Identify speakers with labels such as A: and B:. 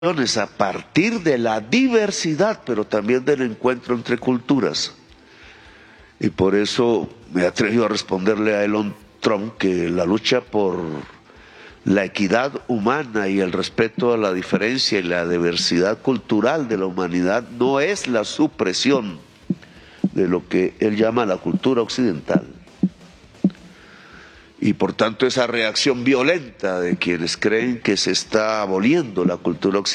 A: a partir de la diversidad, pero también del encuentro entre culturas. Y por eso me atrevo a responderle a Elon Trump que la lucha por la equidad humana y el respeto a la diferencia y la diversidad cultural de la humanidad no es la supresión de lo que él llama la cultura occidental. Y por tanto esa reacción violenta de quienes creen que se está aboliendo la cultura occidental